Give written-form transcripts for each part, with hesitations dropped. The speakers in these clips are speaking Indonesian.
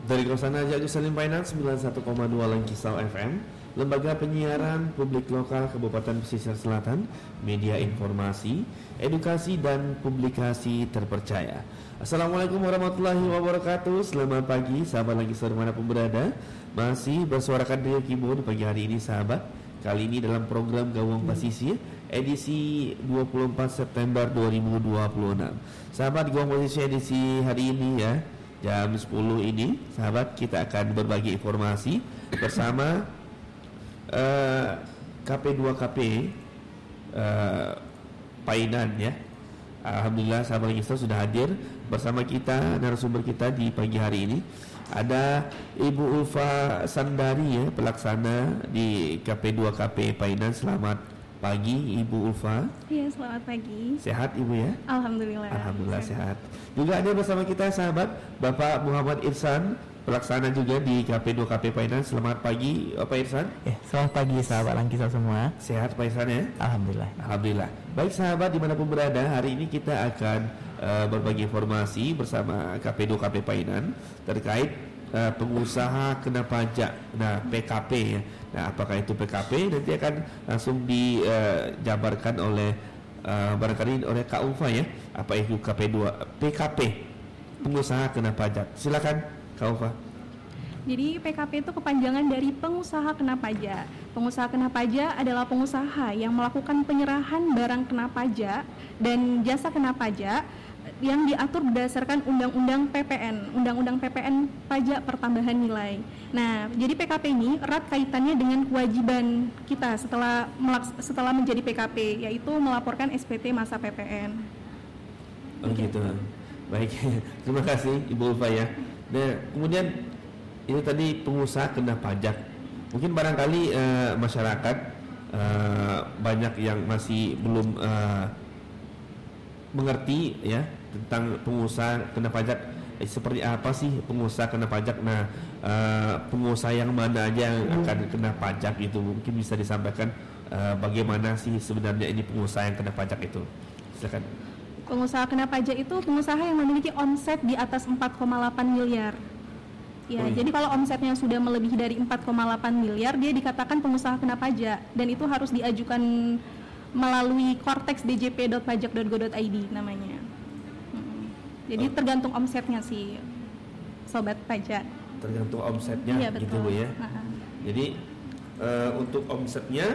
Dari kawasan Agus Salim Finance 91,2 Langkisau FM, Lembaga Penyiaran Publik Lokal Kabupaten Pesisir Selatan, media informasi, edukasi dan publikasi terpercaya. Assalamualaikum warahmatullahi wabarakatuh. Selamat pagi sahabat Langkisau dimanapun berada. Masih bersuarakan Rio Kibo di pagi hari ini sahabat. Kali ini dalam program Gawang Pesisir edisi 24 September 2026. Sahabat, Gawang Pesisir edisi hari ini ya, jam 10 ini sahabat, kita akan berbagi informasi bersama KP2KP Painan ya. Alhamdulillah sahabat Langkisau sudah hadir bersama kita. Narasumber kita di pagi hari ini ada Ibu Ulfa Sandari ya, pelaksana di KP2KP Painan. Selamat pagi Ibu Ulfa. Iya, selamat pagi. Sehat Ibu ya? Alhamdulillah. Alhamdulillah sehat. Juga ada bersama kita sahabat Bapak Muhammad Irsan, pelaksana juga di KP2KP Painan. Selamat pagi Bapak Irsan. Selamat pagi sahabat Langkisau semua. Sehat Pak Irsan ya? Alhamdulillah. Alhamdulillah. Baik sahabat dimanapun berada, hari ini kita akan berbagi informasi bersama KP2KP Painan terkait pengusaha kena pajak. Nah, PKP ya. Nah, apakah itu PKP? Nanti akan langsung dijabarkan oleh barangkali oleh Kak Ulfa ya. Apa itu PKP? Pengusaha kena pajak. Silakan Kak Ulfa. Jadi PKP itu kepanjangan dari pengusaha kena pajak. Pengusaha kena pajak adalah pengusaha yang melakukan penyerahan barang kena pajak dan jasa kena pajak yang diatur berdasarkan Undang-Undang PPN, Undang-Undang PPN Pajak Pertambahan Nilai. Nah, jadi PKP ini erat kaitannya dengan kewajiban kita setelah menjadi PKP, yaitu melaporkan SPT masa PPN. Oh gitu. Baik, terima kasih Ibu Ulfa ya. Nah, kemudian itu tadi pengusaha kena pajak. Mungkin barangkali masyarakat banyak yang masih belum mengerti ya tentang pengusaha kena pajak. Seperti apa sih pengusaha kena pajak? Nah, pengusaha yang mana aja yang akan kena pajak itu mungkin bisa disampaikan bagaimana sih sebenarnya ini pengusaha yang kena pajak itu. Silakan. Pengusaha kena pajak itu pengusaha yang memiliki omset di atas 4,8 miliar. Ya, jadi kalau omsetnya sudah melebihi dari 4,8 miliar, dia dikatakan pengusaha kena pajak dan itu harus diajukan melalui kortex.djp.pajak.go.id namanya. Jadi tergantung omsetnya sih, sobat pajak. Tergantung omsetnya, iya, gitu Bu ya. Jadi untuk omsetnya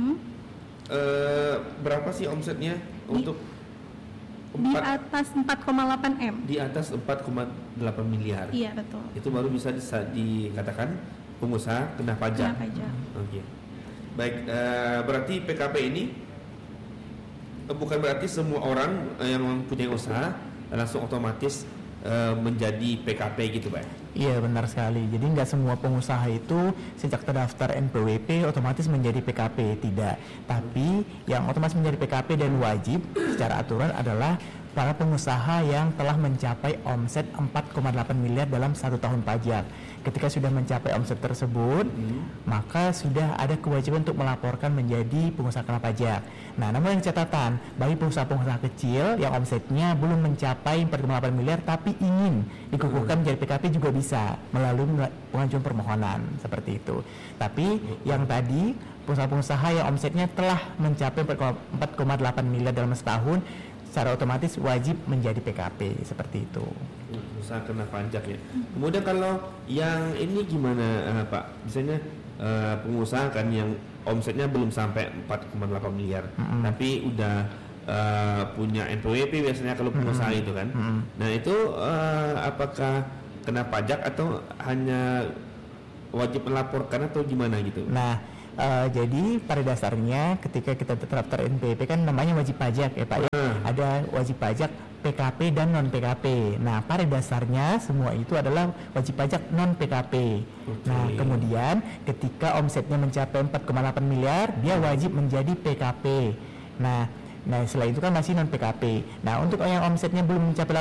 berapa sih omsetnya untuk di atas 4,8 M. Di atas 4,8 miliar. Iya, betul. Itu baru bisa dikatakan pengusaha kena pajak. Kena pajak. Oke. Baik, berarti PKP ini bukan berarti semua orang yang mempunyai usaha langsung otomatis menjadi PKP gitu Pak? Iya, benar sekali. Jadi nggak semua pengusaha itu sejak terdaftar NPWP otomatis menjadi PKP, tidak. Tapi yang otomatis menjadi PKP dan wajib secara aturan adalah para pengusaha yang telah mencapai omset 4,8 miliar dalam 1 tahun pajak. Ketika sudah mencapai omset tersebut, maka sudah ada kewajiban untuk melaporkan menjadi pengusaha kena pajak. Nah, namun yang catatan, bagi pengusaha-pengusaha kecil yang omsetnya belum mencapai 4,8 miliar tapi ingin dikukuhkan menjadi PKP juga bisa melalui pengajuan permohonan seperti itu. Tapi yang tadi pengusaha-pengusaha yang omsetnya telah mencapai 4,8 miliar dalam setahun secara otomatis wajib menjadi PKP seperti itu. Usaha kena pajak ya. Kemudian kalau yang ini gimana Pak? Misalnya pengusaha kan yang omsetnya belum sampai 4,8 miliar, tapi udah punya NPWP biasanya kalau pengusaha itu kan. Nah itu apakah kena pajak atau hanya wajib melaporkan atau gimana gitu? Nah, jadi pada dasarnya ketika kita terdaftar NPWP kan namanya wajib pajak ya Pak ya. Ada wajib pajak PKP dan non PKP. Nah, pada dasarnya semua itu adalah wajib pajak non PKP. Nah, kemudian ketika omsetnya mencapai 4,8 miliar, dia wajib menjadi PKP. Nah, setelah itu kan masih non PKP. Nah, untuk yang omsetnya belum mencapai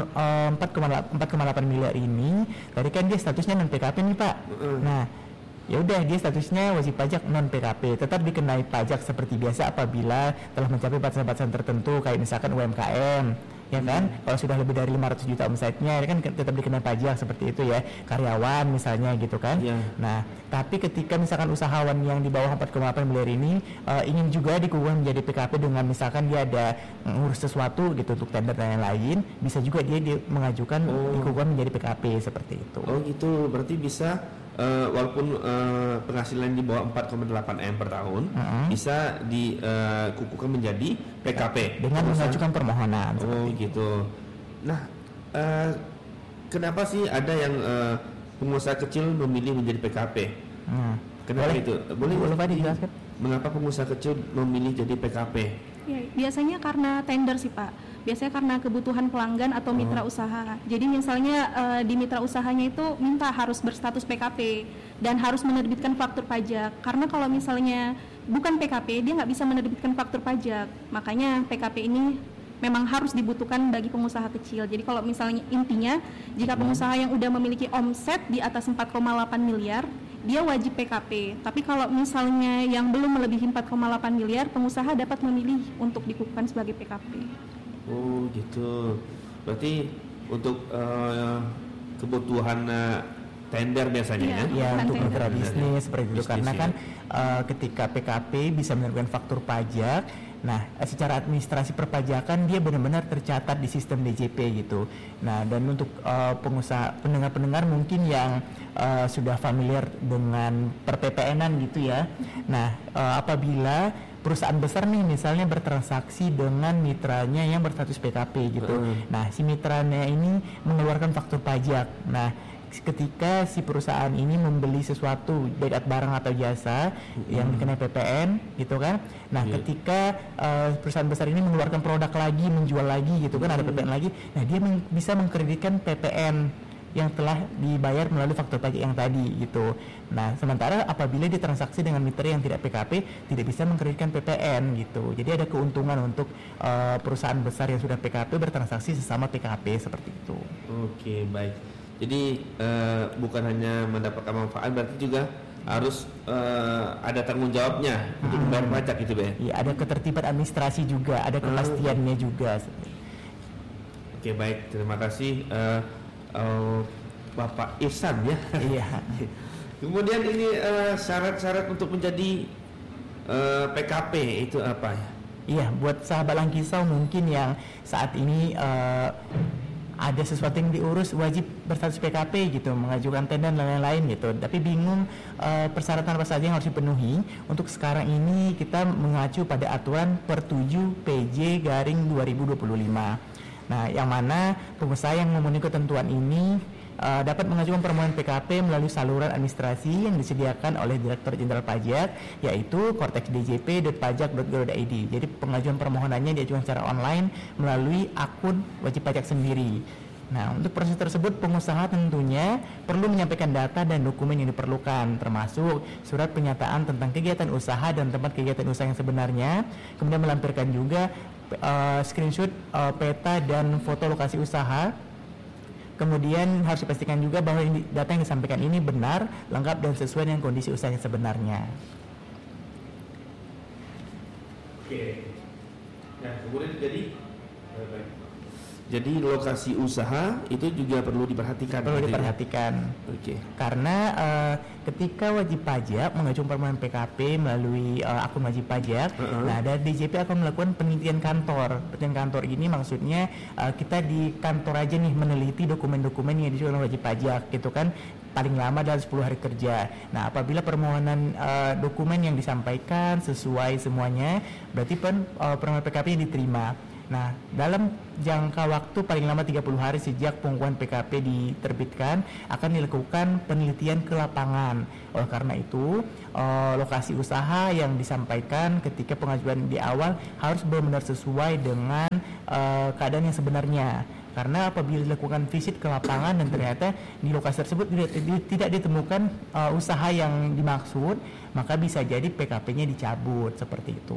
4,8 miliar ini, tadi kan dia statusnya non PKP nih Pak. Nah, ya udah dia statusnya wajib pajak non PKP, tetap dikenai pajak seperti biasa apabila telah mencapai batasan-batasan tertentu kayak misalkan UMKM ya kan? Kalau sudah lebih dari 500 juta omsetnya, kan tetap dikenakan pajak seperti itu ya. Karyawan misalnya gitu kan. Yeah. Nah, tapi ketika misalkan usahawan yang di bawah 4,8 miliar ini ingin juga dikukuhkan menjadi PKP dengan misalkan dia ada ngurus sesuatu gitu untuk tender dan lain-lain, bisa juga dia mengajukan dikukuhkan menjadi PKP seperti itu. Oh gitu, berarti bisa walaupun penghasilan di bawah 4,8 M per tahun bisa dikukuhkan menjadi PKP dengan mengajukan permohonan. Oh gitu. Nah, kenapa sih ada yang pengusaha kecil memilih menjadi PKP? Kenapa itu? Boleh Pak dijelaskan? Mengapa pengusaha kecil memilih jadi PKP? Ya, biasanya karena tender sih Pak. Biasanya karena kebutuhan pelanggan atau mitra usaha. Jadi misalnya di mitra usahanya itu minta harus berstatus PKP dan harus menerbitkan faktur pajak. Karena kalau misalnya bukan PKP, dia nggak bisa menerbitkan faktur pajak. Makanya PKP ini memang harus dibutuhkan bagi pengusaha kecil. Jadi kalau misalnya intinya, jika pengusaha yang udah memiliki omset di atas 4,8 miliar, dia wajib PKP. Tapi kalau misalnya yang belum melebihi 4,8 miliar, pengusaha dapat memilih untuk dikukuhkan sebagai PKP. Oh gitu. Berarti untuk kebutuhan tender biasanya ya untuk mitra tender. bisnis seperti itu, karena kan ketika PKP bisa menerbitkan faktur pajak. Nah, secara administrasi perpajakan dia benar-benar tercatat di sistem DJP gitu. Nah, dan untuk pengusaha pendengar-pendengar mungkin yang sudah familiar dengan per-PPN-an gitu ya. Nah, apabila perusahaan besar nih misalnya bertransaksi dengan mitranya yang berstatus PKP gitu. Nah, si mitranya ini mengeluarkan faktur pajak. Nah, ketika si perusahaan ini membeli sesuatu baik barang atau jasa yang dikenai PPN gitu kan. Nah, ketika perusahaan besar ini mengeluarkan produk lagi, menjual lagi gitu kan, ada PPN lagi. Nah, dia bisa mengkreditkan PPN yang telah dibayar melalui faktur pajak yang tadi gitu. Nah, sementara apabila ditransaksi dengan mitra yang tidak PKP, tidak bisa mengkreditkan PPN gitu. Jadi ada keuntungan untuk perusahaan besar yang sudah PKP bertransaksi sesama PKP seperti itu. Oke, baik. Jadi bukan hanya mendapatkan manfaat, berarti juga harus ada tanggung jawabnya untuk membayar pajak gitu, Be. Iya, ada ketertiban administrasi juga, ada kepastiannya juga. Oke, baik. Terima kasih Bapak Ihsan ya. Iya. Kemudian ini syarat-syarat untuk menjadi PKP itu apa ya? Iya, buat sahabat Langkisau mungkin yang saat ini ada sesuatu yang diurus wajib berstatus PKP gitu, mengajukan tender dan lain-lain gitu, tapi bingung persyaratan apa saja yang harus dipenuhi. Untuk sekarang ini kita mengacu pada aturan per 7 PJ/2025. Nah, yang mana pengusaha yang memenuhi ketentuan ini dapat mengajukan permohonan PKP melalui saluran administrasi yang disediakan oleh Direktur Jenderal Pajak, yaitu korteksdjp.pajak.go.id. Jadi pengajuan permohonannya diajukan secara online melalui akun wajib pajak sendiri. Nah, untuk proses tersebut pengusaha tentunya perlu menyampaikan data dan dokumen yang diperlukan, termasuk surat pernyataan tentang kegiatan usaha dan tempat kegiatan usaha yang sebenarnya, kemudian melampirkan juga screenshot peta dan foto lokasi usaha. Kemudian harus dipastikan juga bahwa data yang disampaikan ini benar, lengkap dan sesuai dengan kondisi usaha yang sebenarnya. Oke. Nah, kemudian jadi lokasi usaha itu juga perlu diperhatikan. Perlu diperhatikan. Oke. Karena ketika wajib pajak mengajukan permohonan PKP melalui akun wajib pajak, nah dari DJP akan melakukan penelitian kantor. Penelitian kantor ini maksudnya kita di kantor aja nih meneliti dokumen-dokumen yang diajukan oleh wajib pajak gitu kan, paling lama dalam 10 hari kerja. Nah, apabila permohonan dokumen yang disampaikan sesuai semuanya, berarti permohonan PKP yang diterima. Nah, dalam jangka waktu paling lama 30 hari sejak pengukuhan PKP diterbitkan akan dilakukan penelitian ke lapangan. Oleh karena itu, lokasi usaha yang disampaikan ketika pengajuan di awal harus benar-benar sesuai dengan keadaan yang sebenarnya. Karena apabila dilakukan visit ke lapangan dan ternyata di lokasi tersebut tidak ditemukan usaha yang dimaksud, maka bisa jadi PKP-nya dicabut seperti itu.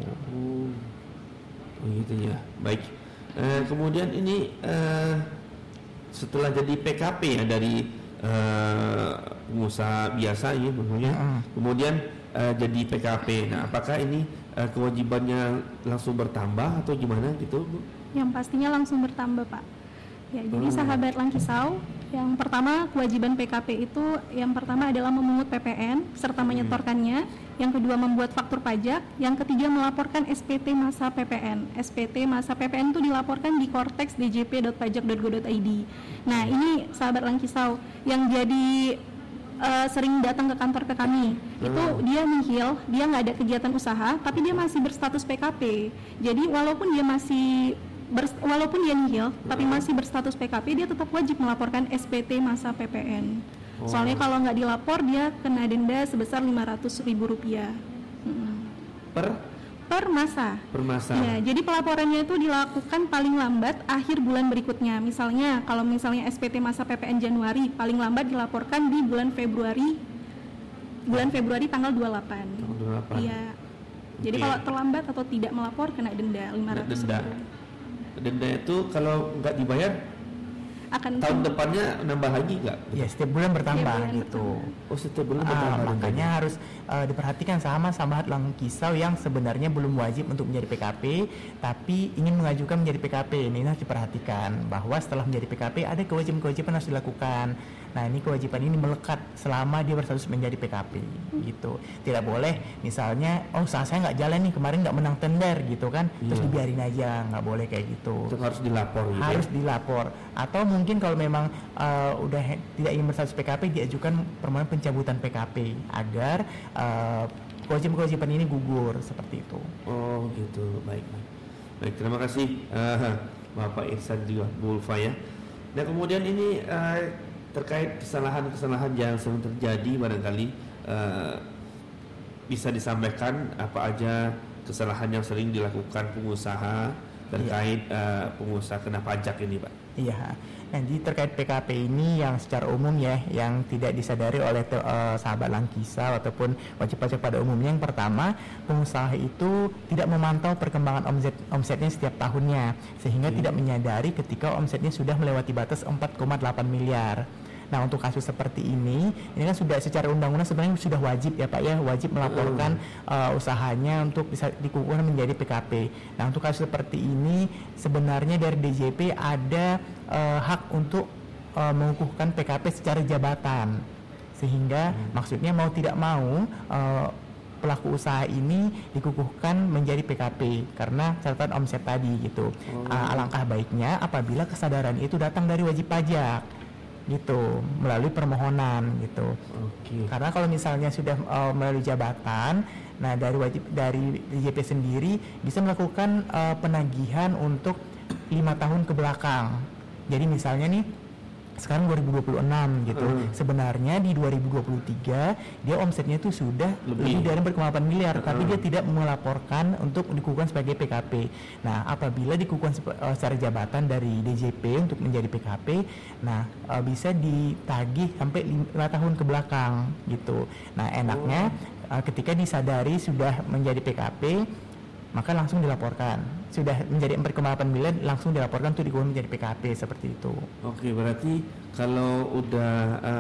Begitu ya, baik. Kemudian ini setelah jadi PKP ya dari pengusaha biasa ya, kemudian jadi PKP. Nah, apakah ini kewajibannya langsung bertambah atau gimana gitu, Bu? Yang pastinya langsung bertambah, Pak. Ya, jadi sahabat Langkisau, yang pertama kewajiban PKP itu yang pertama adalah memungut PPN serta menyetorkannya, yang kedua membuat faktur pajak, yang ketiga melaporkan SPT masa PPN. SPT masa PPN itu dilaporkan di kortex.djp.pajak.go.id. Nah, ini sahabat Langkisau yang jadi sering datang ke kantor ke kami, itu dia nihil, dia nggak ada kegiatan usaha, tapi dia masih berstatus PKP. Jadi walaupun dia nihil, tapi masih berstatus PKP, dia tetap wajib melaporkan SPT masa PPN. Soalnya kalau nggak dilapor, dia kena denda sebesar Rp500.000. Per masa. Ya, jadi pelaporannya itu dilakukan paling lambat akhir bulan berikutnya. Misalnya, kalau misalnya SPT masa PPN Januari, paling lambat dilaporkan di bulan Februari tanggal 28. Iya. Jadi kalau terlambat atau tidak melapor kena denda Rp500.000. Denda itu kalau nggak dibayar akan tahun depannya nambah lagi nggak? Ya, setiap bulan bertambah gitu. Oh, setiap bulan bertambah. Makanya harus diperhatikan sama sahabat Langkisau yang sebenarnya belum wajib untuk menjadi PKP tapi ingin mengajukan menjadi PKP. Ini harus diperhatikan bahwa setelah menjadi PKP ada kewajiban-kewajiban harus dilakukan. Nah, ini kewajiban ini melekat selama dia berstatus menjadi PKP gitu. Tidak boleh misalnya, usaha saya nggak jalan nih, kemarin nggak menang tender gitu kan, terus dibiarin aja, nggak boleh kayak gitu. Itu harus dilapor gitu. Harus dilapor. Atau mungkin kalau memang udah tidak ingin berstatus PKP, diajukan permohonan pencabutan PKP agar kewajiban-kewajiban ini gugur seperti itu. Oh gitu, baik. Terima kasih Bapak Irsan juga, Bu Ulfa ya. Nah kemudian ini terkait kesalahan-kesalahan yang sering terjadi, barangkali bisa disampaikan apa aja kesalahan yang sering dilakukan pengusaha terkait pengusaha kena pajak ini, Pak. Iya. Jadi terkait PKP ini yang secara umum ya, yang tidak disadari oleh sahabat Langkisau ataupun wajib pajak pada umumnya, yang pertama, pengusaha itu tidak memantau perkembangan omsetnya setiap tahunnya, sehingga tidak menyadari ketika omsetnya sudah melewati batas 4,8 miliar. Nah, untuk kasus seperti ini kan sudah secara undang-undang sebenarnya sudah wajib ya Pak ya, wajib melaporkan usahanya untuk bisa dikukuhkan menjadi PKP. Nah, untuk kasus seperti ini sebenarnya dari DJP ada hak untuk mengukuhkan PKP secara jabatan, sehingga maksudnya mau tidak mau pelaku usaha ini dikukuhkan menjadi PKP karena catatan omset tadi gitu. Alangkah baiknya apabila kesadaran itu datang dari wajib pajak gitu, melalui permohonan gitu. Karena kalau misalnya sudah melalui jabatan, nah dari DJP sendiri bisa melakukan penagihan untuk 5 tahun ke belakang. Jadi misalnya nih sekarang 2026 gitu. Sebenarnya di 2023 dia omsetnya itu sudah lebih dari 4,8 miliar, tapi dia tidak melaporkan untuk dikukuhkan sebagai PKP. Nah, apabila dikukuhkan secara jabatan dari DJP untuk menjadi PKP, nah bisa ditagih sampai 5 tahun ke belakang gitu. Nah, enaknya ketika disadari sudah menjadi PKP, maka langsung dilaporkan. Sudah menjadi 4,8 miliar langsung dilaporkan untuk dikukuhkan menjadi PKP seperti itu. Oke, berarti kalau udah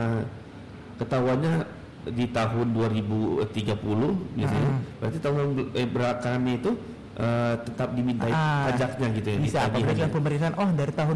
ketahuannya di tahun 2030 biasanya, berarti tahun belakangan itu tetap dimintai pajaknya gitu ya. Bisa apabila pemeriksaan dari tahun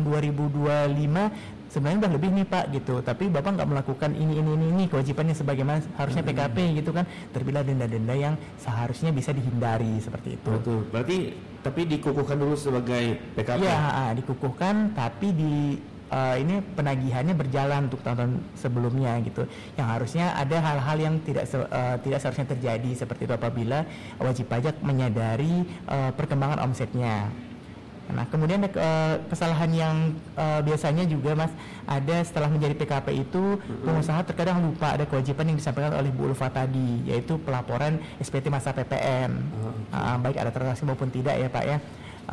2025 sebenarnya udah lebih nih Pak gitu, tapi Bapak nggak melakukan ini kewajibannya sebagaimana harusnya PKP gitu kan, terbilah denda-denda yang seharusnya bisa dihindari seperti itu. Betul. Berarti tapi dikukuhkan dulu sebagai PKP. Iya, dikukuhkan tapi ini penagihannya berjalan untuk tahun-tahun sebelumnya gitu. Yang harusnya ada hal-hal yang tidak seharusnya terjadi seperti itu apabila wajib pajak menyadari perkembangan omsetnya. Nah, kemudian kesalahan yang biasanya juga Mas ada setelah menjadi PKP itu pengusaha terkadang lupa ada kewajiban yang disampaikan oleh Bu Ulfa tadi, yaitu pelaporan SPT masa PPN. Baik ada transaksi maupun tidak ya Pak ya.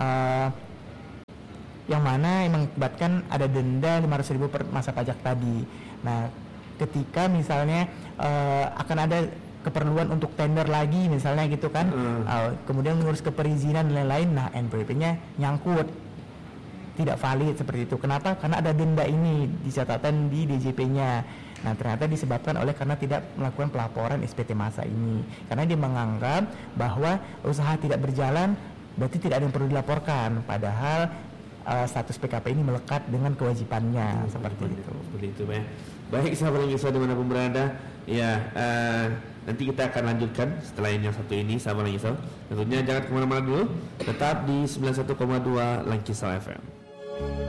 Yang mana mengakibatkan ada denda 500.000 per masa pajak tadi. Nah, ketika misalnya akan ada keperluan untuk tender lagi misalnya gitu kan, kemudian mengurus keperizinan dan lain-lain, nah NPWP-nya nyangkut, tidak valid seperti itu. Kenapa? Karena ada denda ini di catatan di DJP-nya. Nah, ternyata disebabkan oleh karena tidak melakukan pelaporan SPT masa ini, karena dia menganggap bahwa usaha tidak berjalan berarti tidak ada yang perlu dilaporkan, padahal status PKP ini melekat dengan kewajibannya seperti itu. Seperti itu, ya. Baik, sahabat Langkisa dimanapun berada, ya nanti kita akan lanjutkan setelah yang satu ini, sahabat Langkisa. Tentunya jangan kemana-mana dulu, tetap di 91,2 Langkisa FM.